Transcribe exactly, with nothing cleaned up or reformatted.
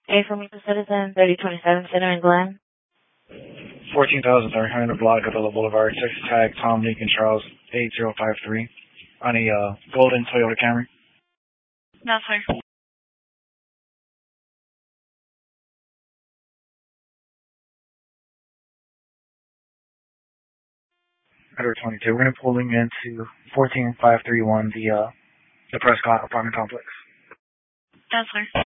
A for me, the citizen, thirty twenty-seven Center and Glen. fourteen thousand three hundred block of Villa Boulevard, six tag Tom Lincoln Charles eight zero five three on a uh, golden Toyota Camry. No, sir. one twenty-two. We're going to be pulling into fourteen five three one, the, uh, the Prescott apartment complex. No, sir.